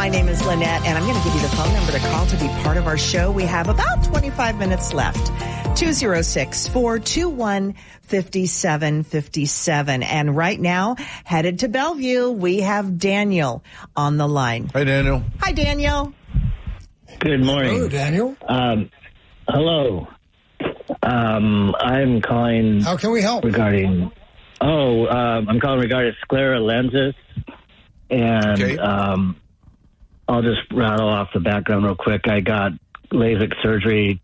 My name is Lynette, and I'm going to give you the phone number to call to be part of our show. We have about 25 minutes left. 206-421-5757. And right now, headed to Bellevue, we have Daniel on the line. Hi, Daniel. Hi, Daniel. Good morning. Hello, Daniel. Hello. I'm calling. How can we help? I'm calling regarding scleral lenses. And Okay. I'll just rattle off the background real quick. I got LASIK surgery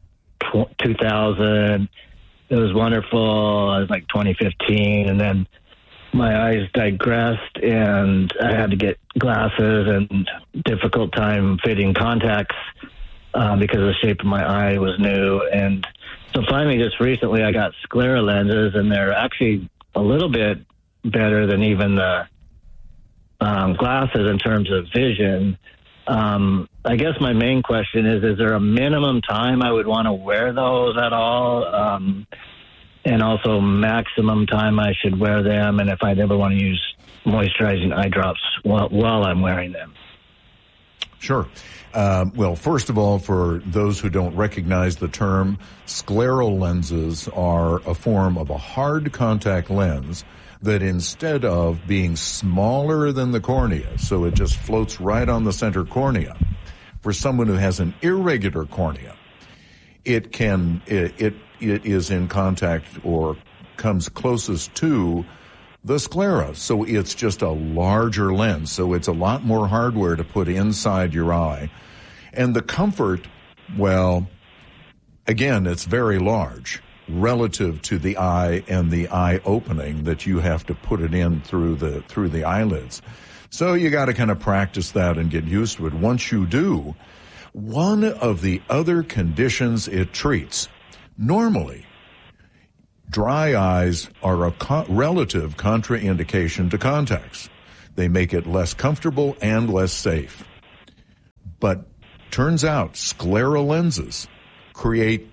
2000. It was wonderful. It was like 2015. And then my eyes digressed, and I had to get glasses and difficult time fitting contacts because the shape of my eye was new. And so finally, just recently, I got scleral lenses, and they're actually a little bit better than even the glasses in terms of vision. I guess my main question is there a minimum time I would want to wear those at all? And also maximum time I should wear them, and if I'd ever want to use moisturizing eye drops while I'm wearing them. Sure. Well, first of all, for those who don't recognize the term, scleral lenses are a form of a hard contact lens that instead of being smaller than the cornea, so it just floats right on the center cornea, for someone who has an irregular cornea, it is in contact or comes closest to the sclera. So it's just a larger lens. So it's a lot more hardware to put inside your eye. And the comfort, well, again, it's very large relative to the eye and the eye opening that you have to put it in through the eyelids. So you got to kind of practice that and get used to it. Once you do, one of the other conditions it treats, normally, dry eyes are a relative contraindication to contacts. They make it less comfortable and less safe. But turns out scleral lenses create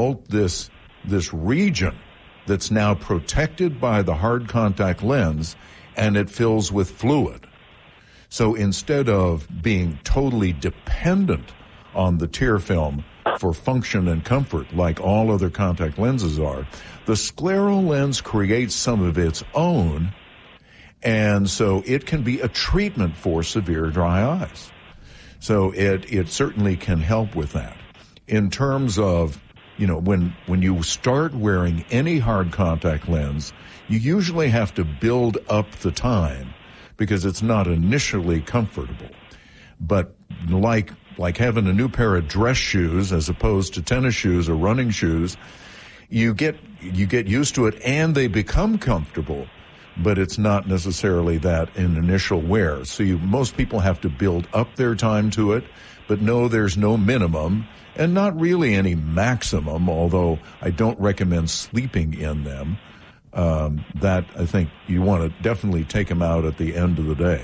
this region that's now protected by the hard contact lens, and it fills with fluid. So instead of being totally dependent on the tear film for function and comfort like all other contact lenses are, the scleral lens creates some of its own, and so it can be a treatment for severe dry eyes. So it certainly can help with that. In terms of, when you start wearing any hard contact lens, you usually have to build up the time because it's not initially comfortable. But like having a new pair of dress shoes as opposed to tennis shoes or running shoes, you get used to it and they become comfortable, but it's not necessarily that in initial wear. So most people have to build up their time to it, but no, there's no minimum and not really any maximum, although I don't recommend sleeping in them. That I think you want to definitely take them out at the end of the day.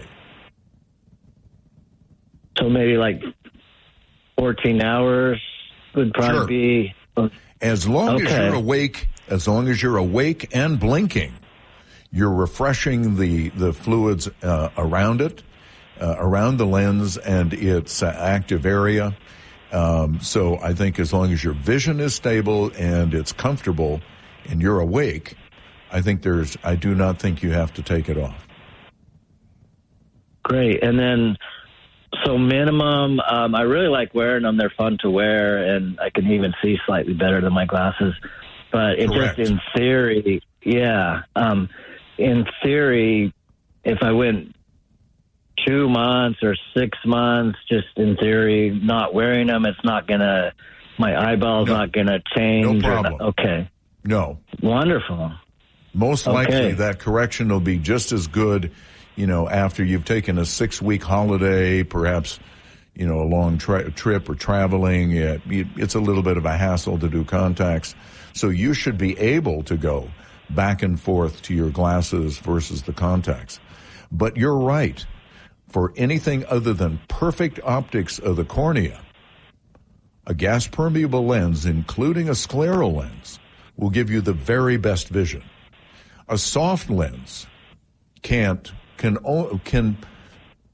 So maybe like 14 hours would probably be. As long as you're awake, and blinking, you're refreshing the fluids around it, around the lens and its active area. So I think as long as your vision is stable and it's comfortable and you're awake, I do not think you have to take it off. Great. And then, so minimum, I really like wearing them. They're fun to wear, and I can even see slightly better than my glasses. But it Correct. just in theory, in theory, if I went 2 months or 6 months, just in theory, not wearing them, it's not gonna, my eyeball's not gonna change. No problem. Okay. No. Wonderful. Most likely that correction will be just as good, after you've taken a 6-week holiday, perhaps, a long trip or traveling. It's a little bit of a hassle to do contacts. So you should be able to go back and forth to your glasses versus the contacts. But you're right. For anything other than perfect optics of the cornea, a gas-permeable lens, including a scleral lens, will give you the very best vision. A soft lens can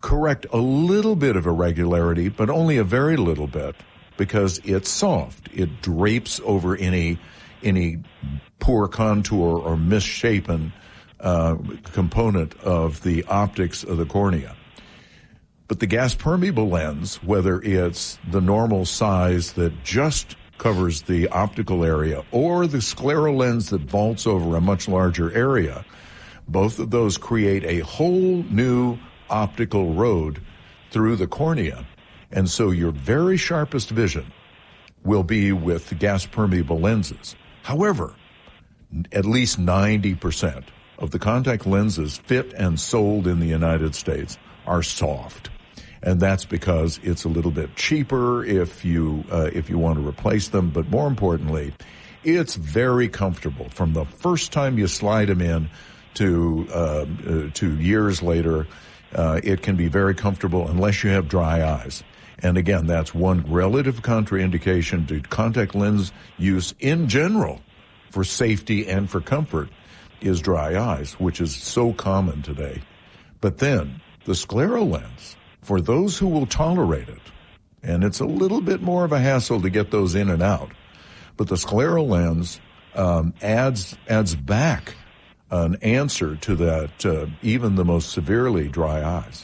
correct a little bit of irregularity, but only a very little bit, because it's soft. It drapes over any poor contour or misshapen component of the optics of the cornea. But the gas permeable lens, whether it's the normal size that just covers the optical area or the scleral lens that vaults over a much larger area, both of those create a whole new optical road through the cornea. And so your very sharpest vision will be with the gas permeable lenses. However, at least 90% of the contact lenses fit and sold in the United States are soft. And that's because it's a little bit cheaper if you want to replace them. But more importantly, it's very comfortable from the first time you slide them in to years later. It can be very comfortable unless you have dry eyes. And again, that's one relative contraindication to contact lens use in general for safety and for comfort is dry eyes, which is so common today. But then the scleral lens, for those who will tolerate it, and it's a little bit more of a hassle to get those in and out, but the scleral lens adds back an answer to that, even the most severely dry eyes.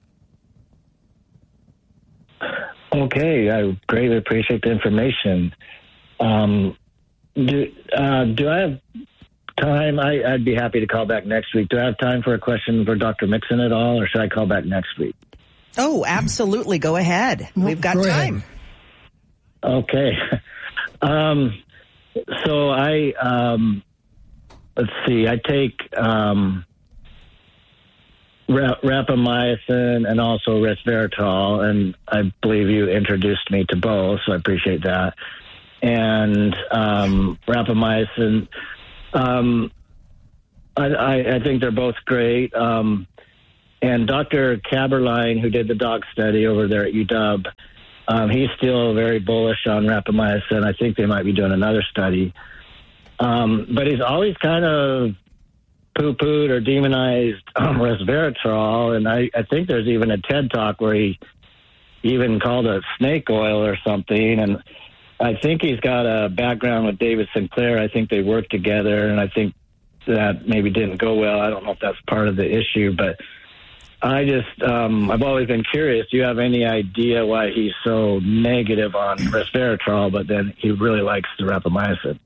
Okay, I greatly appreciate the information. Do I have time? I'd be happy to call back next week. Do I have time for a question for Dr. Mixon at all, or should I call back next week? Oh, absolutely. Go ahead. We've got time. Okay. So let's see, I take rapamycin and also resveratrol, and I believe you introduced me to both, so I appreciate that. And rapamycin, I think they're both great. And Dr. Kaberlein, who did the dog study over there at UW, he's still very bullish on rapamycin. I think they might be doing another study. But he's always kind of poo-pooed or demonized resveratrol, and I think there's even a TED Talk where he even called it snake oil or something, and I think he's got a background with David Sinclair. I think they worked together, and I think that maybe didn't go well. I don't know if that's part of the issue, but I've always been curious. Do you have any idea why he's so negative on resveratrol, but then he really likes the rapamycin?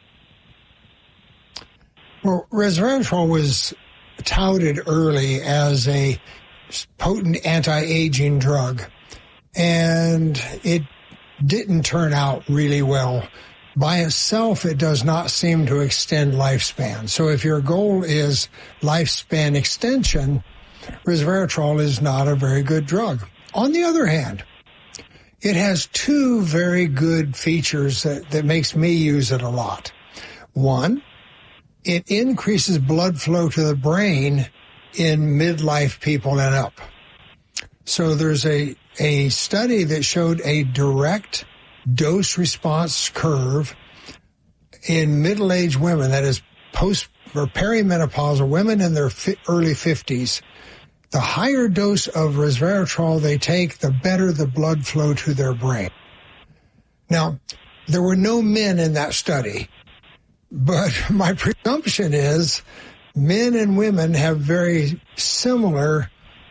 Well, resveratrol was touted early as a potent anti-aging drug, and it didn't turn out really well. By itself, it does not seem to extend lifespan. So if your goal is lifespan extension, resveratrol is not a very good drug. On the other hand, it has two very good features that makes me use it a lot. One, it increases blood flow to the brain in midlife people and up. So there's a study that showed a direct dose response curve in middle-aged women, that is post or perimenopausal women in their early 50s. The higher dose of resveratrol they take, the better the blood flow to their brain. Now, there were no men in that study, but my presumption is men and women have very similar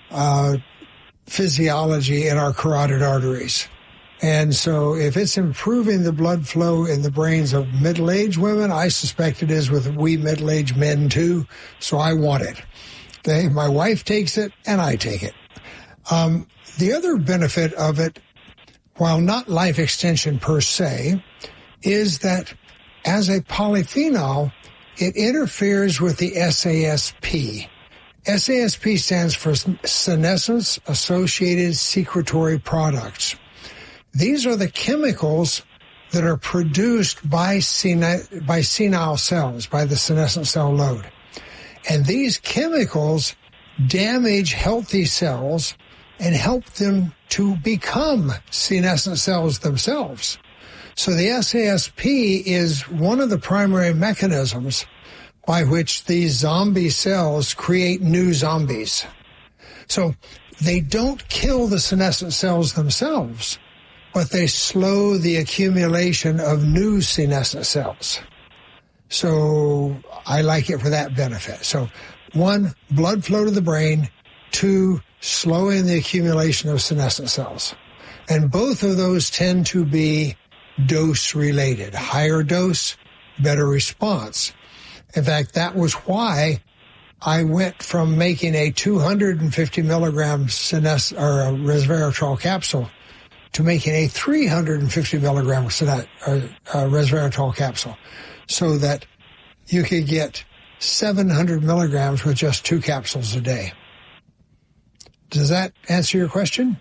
physiology in our carotid arteries. And so if it's improving the blood flow in the brains of middle-aged women, I suspect it is with we middle-aged men too, so I want it. Okay, my wife takes it, and I take it. The other benefit of it, while not life extension per se, is that as a polyphenol, it interferes with the SASP. SASP stands for senescence-associated secretory products. These are the chemicals that are produced by senile cells, by the senescent cell load. And these chemicals damage healthy cells and help them to become senescent cells themselves. So the SASP is one of the primary mechanisms by which these zombie cells create new zombies. So they don't kill the senescent cells themselves, but they slow the accumulation of new senescent cells. So I like it for that benefit. So 1, blood flow to the brain. 2, slowing the accumulation of senescent cells. And both of those tend to be dose related. Higher dose, better response. In fact, that was why I went from making a 250 milligram resveratrol capsule to making a 350 milligram resveratrol capsule, so that you could get 700 milligrams with just 2 capsules a day. Does that answer your question?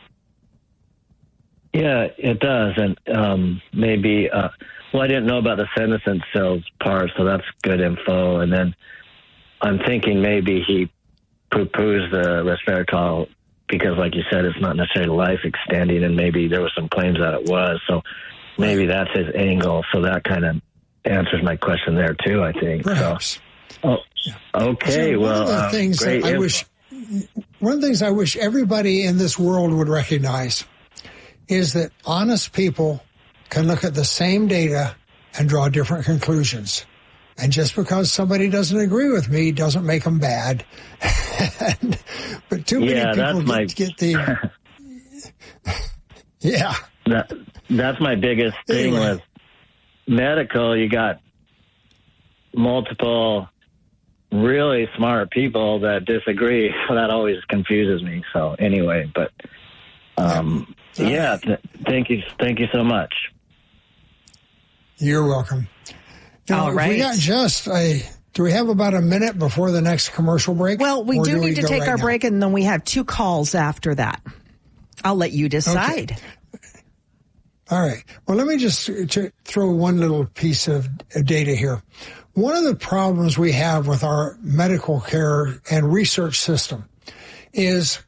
Yeah, it does. And maybe, I didn't know about the senescent cells part, so that's good info. And then I'm thinking maybe he poo-poos the resveratrol because, like you said, it's not necessarily life extending, and maybe there were some claims that it was. So maybe that's his angle. So that kind of answers my question there too, I think. Perhaps. So, okay. So one of the things that one of the things I wish everybody in this world would recognize is that honest people can look at the same data and draw different conclusions. And just because somebody doesn't agree with me doesn't make them bad. But too many people get the... Yeah. That's my biggest thing with medical. You got multiple really smart people that disagree. That always confuses me. So anyway, but thank you so much. You're welcome. Now, all right. We got do we have about a minute before the next commercial break? Well, we do need to take our break, and then we have 2 calls after that. I'll let you decide. Okay. All right. Well, let me just throw one little piece of data here. One of the problems we have with our medical care and research system is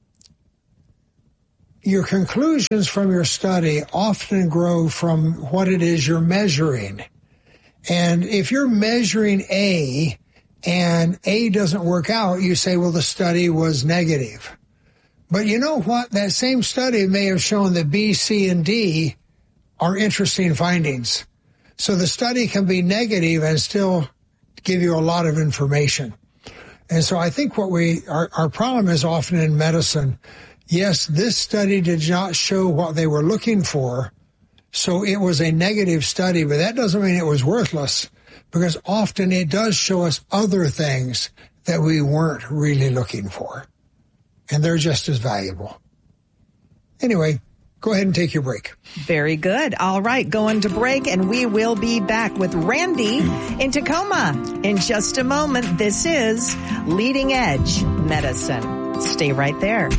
your conclusions from your study often grow from what it is you're measuring. And if you're measuring A and A doesn't work out, you say, well, the study was negative. But you know what? That same study may have shown that B, C, and D are interesting findings. So the study can be negative and still give you a lot of information. And so I think our problem is often in medicine. Yes, this study did not show what they were looking for, so it was a negative study, but that doesn't mean it was worthless, because often it does show us other things that we weren't really looking for, and they're just as valuable. Anyway, go ahead and take your break. Very good. All right, going to break, and we will be back with Randy in Tacoma in just a moment. This is Leading Edge Medicine. Stay right there.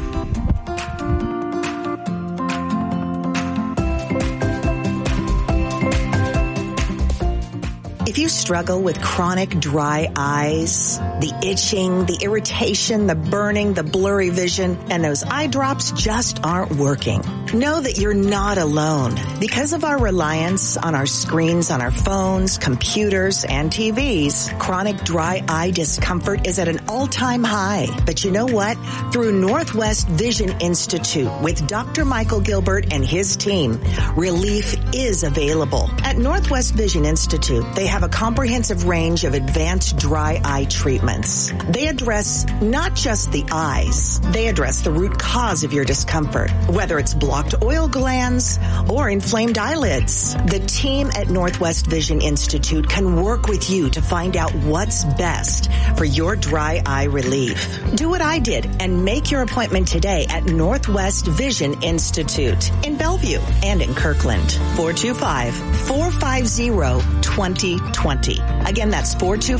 If you struggle with chronic dry eyes, the itching, the irritation, the burning, the blurry vision, and those eye drops just aren't working, know that you're not alone. Because of our reliance on our screens, on our phones, computers, and TVs, chronic dry eye discomfort is at an all-time high. But you know what? Through Northwest Vision Institute with Dr. Michael Gilbert and his team, relief is available. At Northwest Vision Institute, they have a comprehensive range of advanced dry eye treatments. They address not just the eyes, they address the root cause of your discomfort, whether it's blocked oil glands or inflamed eyelids. The team at Northwest Vision Institute can work with you to find out what's best for your dry eye relief. Do what I did and make your appointment today at Northwest Vision Institute in Bellevue and in Kirkland. 425-450-2020. Again, that's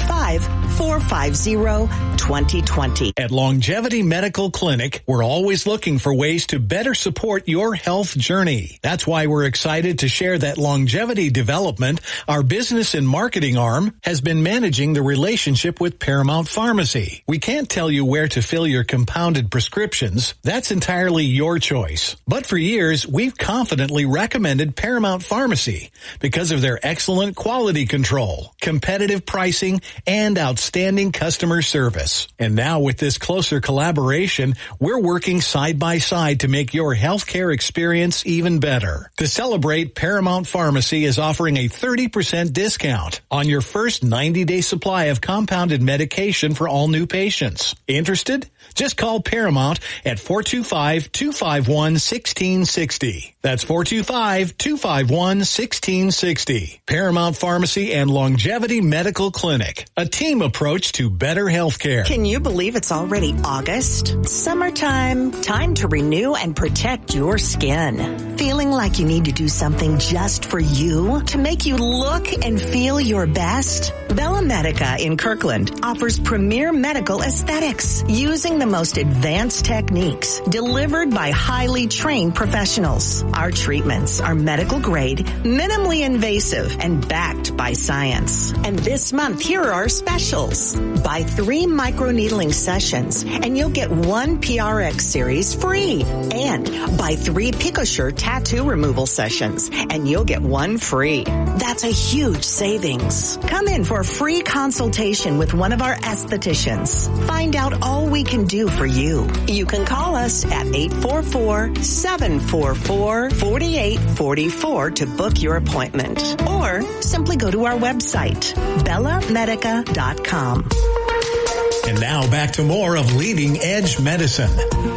425-450-2020. At Longevity Medical Clinic, we're always looking for ways to better support your health journey. That's why we're excited to share that Longevity Development, our business and marketing arm, has been managing the relationship with Paramount Pharmacy. We can't tell you where to fill your compounded prescriptions. That's entirely your choice. But for years, we've confidently recommended Paramount Pharmacy because of their excellent quality control, competitive pricing, and outstanding outstanding customer service. And now with this closer collaboration, we're working side by side to make your healthcare experience even better. To celebrate, Paramount Pharmacy is offering a 30% discount on your first 90-day supply of compounded medication for all new patients. Interested? Just call Paramount at 425-251-1660. That's 425-251-1660. Paramount Pharmacy and Longevity Medical Clinic. A team approach to better healthcare. Can you believe it's already August? Summertime. Time to renew and protect your skin. Feeling like you need to do something just for you to make you look and feel your best? Bella Medica in Kirkland offers premier medical aesthetics using the most advanced techniques delivered by highly trained professionals. Our treatments are medical grade, minimally invasive, and backed by science. And this month, here are our specials. Buy 3 microneedling sessions and you'll get 1 PRX series free. And buy 3 PicoSure tattoo removal sessions and you'll get 1 free. That's a huge savings. Come in for a free consultation with one of our estheticians. Find out all we can do for you. You can call us at 844-744-4844 to book your appointment. Or simply go to our website, bellamedica.com. And now back to more of Leading Edge Medicine.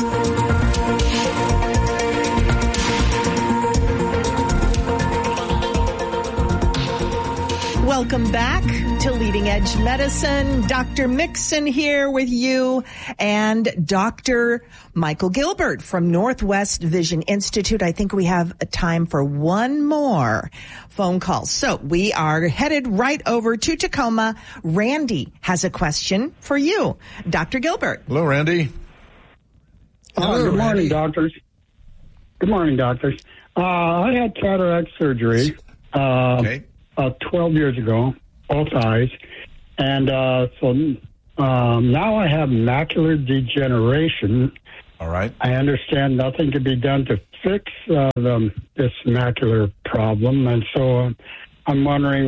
Welcome back to Leading Edge Medicine. Dr. Mixon here with you and Dr. Michael Gilbert from Northwest Vision Institute. I think we have a time for one more phone call. So we are headed right over to Tacoma. Randy has a question for you. Dr. Gilbert. Hello, Randy. Good morning, doctors. Good morning, doctors. I had cataract surgery. Okay. 12 years ago, both eyes. And so now I have macular degeneration. All right. I understand nothing can be done to fix this macular problem. And so I'm wondering,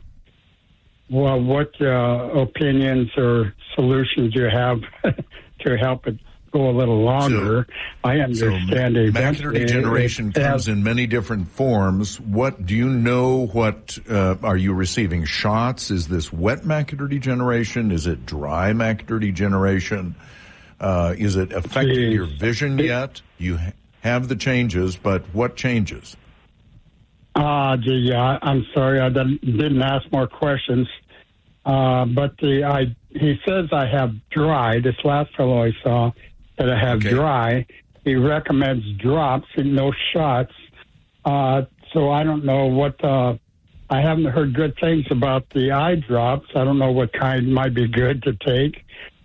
what opinions or solutions you have to help it go a little longer. I understand macular degeneration comes in many different forms. What do you know? What are you receiving? Shots? Is this wet macular degeneration? Is it dry macular degeneration? Is it affecting your vision yet? You have the changes, but what changes? I'm sorry, I didn't ask more questions. But he says I have dry. This last fellow I saw that I have dry. He recommends drops and no shots. So I don't know what. I haven't heard good things about the eye drops. I don't know what kind might be good to take.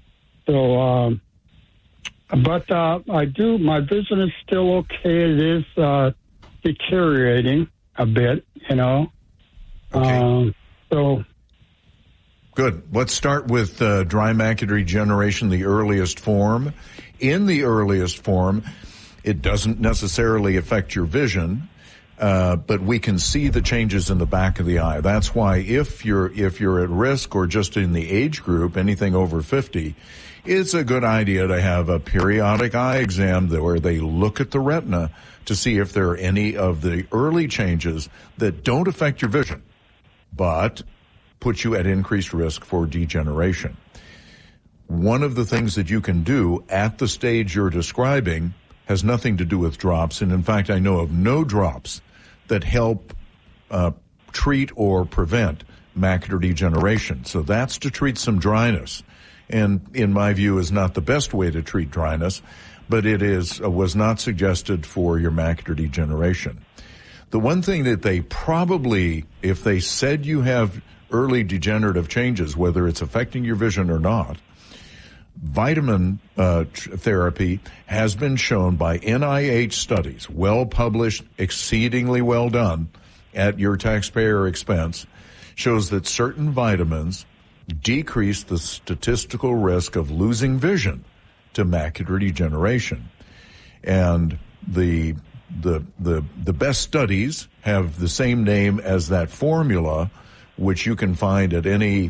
So, but I do. My vision is still okay. It is deteriorating a bit, you know. Okay. So. Good. Let's start with dry macular degeneration, the earliest form. In the earliest form, it doesn't necessarily affect your vision, but we can see the changes in the back of the eye. That's why if you're at risk or just in the age group, anything over 50, it's a good idea to have a periodic eye exam where they look at the retina to see if there are any of the early changes that don't affect your vision, but put you at increased risk for degeneration. One of the things that you can do at the stage you're describing has nothing to do with drops. And in fact, I know of no drops that help treat or prevent macular degeneration. So that's to treat some dryness. And in my view, is not the best way to treat dryness, but it was not suggested for your macular degeneration. The one thing that they probably, if they said you have early degenerative changes, whether it's affecting your vision or not, vitamin therapy has been shown by NIH studies, well published, exceedingly well done at your taxpayer expense, shows that certain vitamins decrease the statistical risk of losing vision to macular degeneration. And the best studies have the same name as that formula, which you can find at any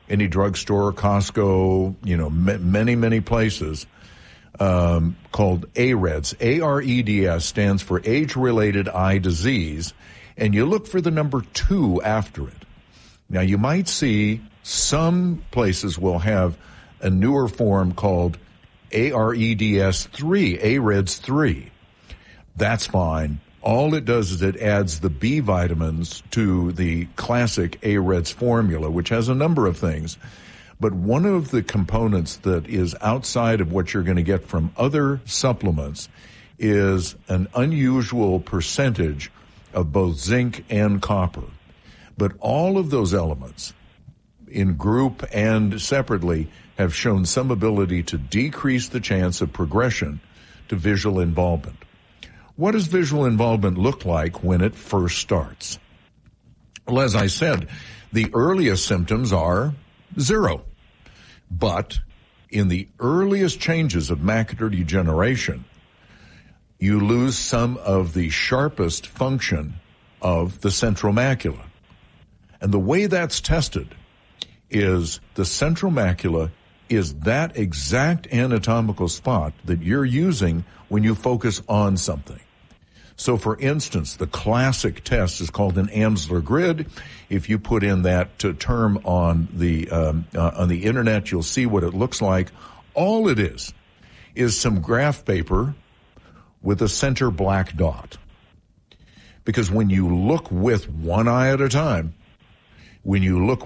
any drugstore, Costco, many places, called AREDS. AREDS stands for age-related eye disease, and you look for the number 2 after it. Now, you might see some places will have a newer form called AREDS3, AREDS3. That's fine. All it does is it adds the B vitamins to the classic AREDS formula, which has a number of things. But one of the components that is outside of what you're going to get from other supplements is an unusual percentage of both zinc and copper. But all of those elements, in group and separately, have shown some ability to decrease the chance of progression to visual involvement. What does visual involvement look like when it first starts? Well, as I said, the earliest symptoms are 0. But in the earliest changes of macular degeneration, you lose some of the sharpest function of the central macula. And the way that's tested is the central macula is that exact anatomical spot that you're using when you focus on something. So, for instance, the classic test is called an Amsler grid. If you put in that term on the internet, you'll see what it looks like. All it is some graph paper with a center black dot. Because when you look with one eye at a time, with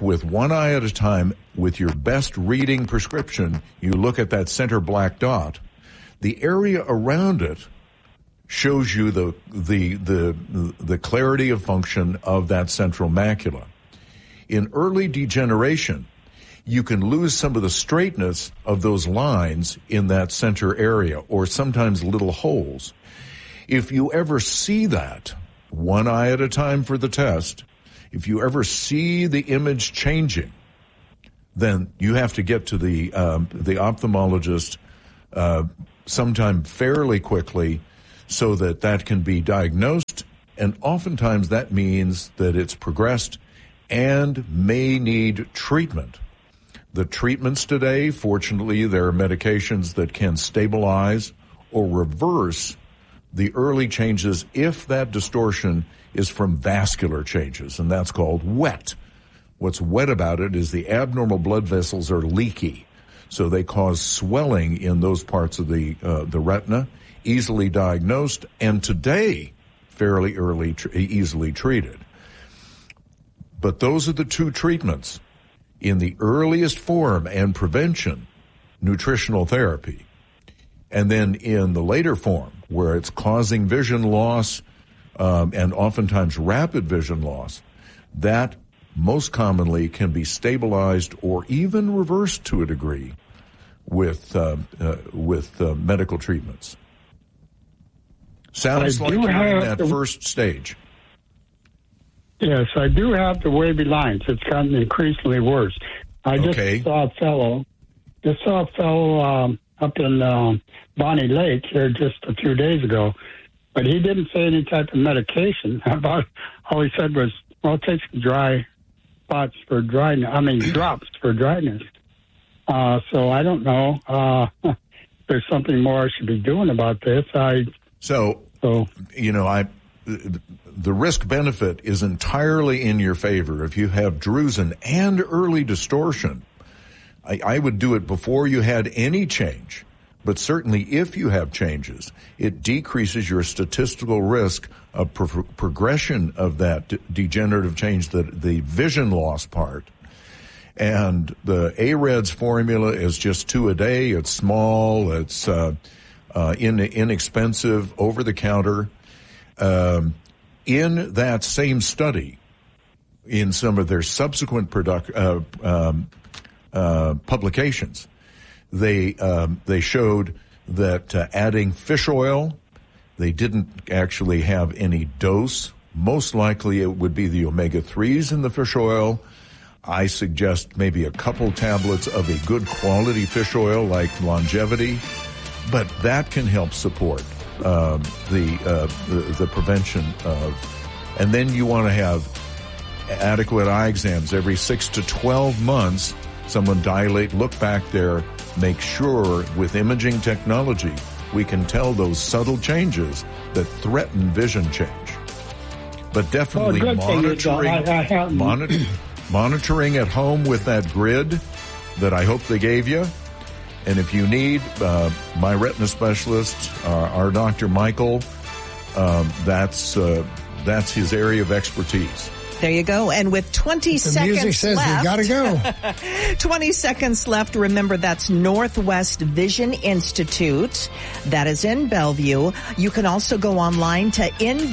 your best reading prescription, you look at that center black dot, the area around it shows you the clarity of function of that central macula. In early degeneration, you can lose some of the straightness of those lines in that center area, or sometimes little holes. If you ever see that, one eye at a time for the test, if you ever see the image changing, then you have to get to the ophthalmologist sometime fairly quickly, so that can be diagnosed, and oftentimes that means that it's progressed and may need treatment. The treatments today, fortunately, there are medications that can stabilize or reverse the early changes if that distortion is from vascular changes, and that's called wet. What's wet about it is the abnormal blood vessels are leaky, so they cause swelling in those parts of the retina, easily diagnosed, and today fairly early, easily treated. But those are the two treatments. In the earliest form and prevention, nutritional therapy. And then in the later form, where it's causing vision loss, and oftentimes rapid vision loss, that most commonly can be stabilized or even reversed to a degree with medical treatments. Sounds like you're in that first stage. Yes, I do have the wavy lines. It's gotten increasingly worse. I just saw a fellow up in Bonnie Lake here just a few days ago, but he didn't say any type of medication. All he said was, well, take some dry spots for dryness. Drops for dryness. So I don't know if there's something more I should be doing about this. The risk-benefit is entirely in your favor. If you have drusen and early distortion, I would do it before you had any change. But certainly if you have changes, it decreases your statistical risk of progression of that degenerative change, the vision loss part. And the AREDS formula is just 2 a day. It's small. It's inexpensive, over-the-counter. In that same study, in some of their subsequent publications, they showed that adding fish oil, they didn't actually have any dose. Most likely it would be the omega-3s in the fish oil. I suggest maybe a couple tablets of a good quality fish oil like Longevity, but that can help support the prevention of. And then you want to have adequate eye exams every 6 to 12 months someone dilate, look back there, make sure with imaging technology we can tell those subtle changes that threaten vision change. But definitely monitoring at home with that grid that I hope they gave you. And if you need my retina specialist, our Dr. Michael, that's his area of expertise. There you go. And with 20 seconds left. The music says we gotta go. 20 seconds left. Remember, that's Northwest Vision Institute. That is in Bellevue. You can also go online to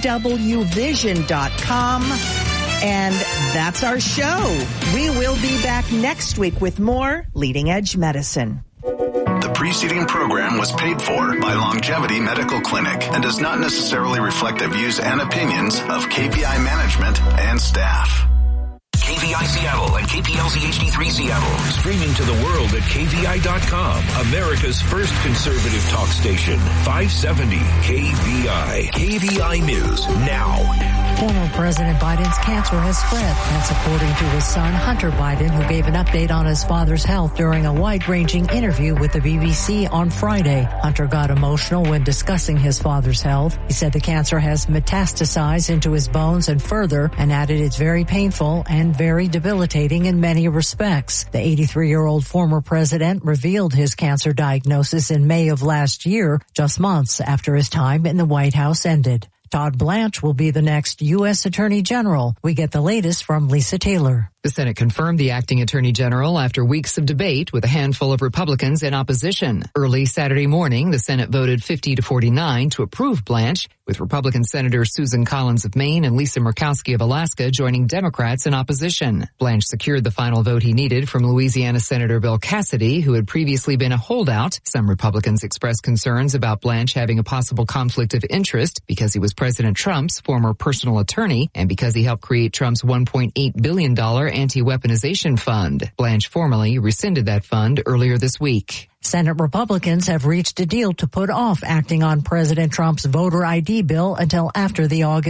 nwvision.com. And that's our show. We will be back next week with more Leading Edge Medicine. The preceding program was paid for by Longevity Medical Clinic and does not necessarily reflect the views and opinions of KVI management and staff. KVI Seattle and KPLZ HD3 Seattle. Streaming to the world at KVI.com. America's first conservative talk station. 570 KVI. KVI News now. Former President Biden's cancer has spread. That's according to his son, Hunter Biden, who gave an update on his father's health during a wide-ranging interview with the BBC on Friday. Hunter got emotional when discussing his father's health. He said the cancer has metastasized into his bones and further, and added it's very painful and very debilitating in many respects. The 83-year-old former president revealed his cancer diagnosis in May of last year, just months after his time in the White House ended. Todd Blanche will be the next U.S. Attorney General. We get the latest from Lisa Taylor. The Senate confirmed the acting Attorney General after weeks of debate with a handful of Republicans in opposition. Early Saturday morning, the Senate voted 50-49 to approve Blanche, with Republican Senators Susan Collins of Maine and Lisa Murkowski of Alaska joining Democrats in opposition. Blanche secured the final vote he needed from Louisiana Senator Bill Cassidy, who had previously been a holdout. Some Republicans expressed concerns about Blanche having a possible conflict of interest because he was President Trump's former personal attorney and because he helped create Trump's $1.8 billion anti-weaponization fund. Blanche formally rescinded that fund earlier this week. Senate Republicans have reached a deal to put off acting on President Trump's voter ID bill until after the August